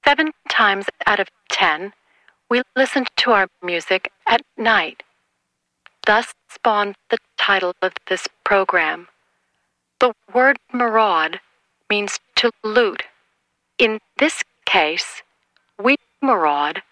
7 times out of 10, we listen to our music at night. Thus spawned the title of this program. The word maraud means to loot. In this case, we maraud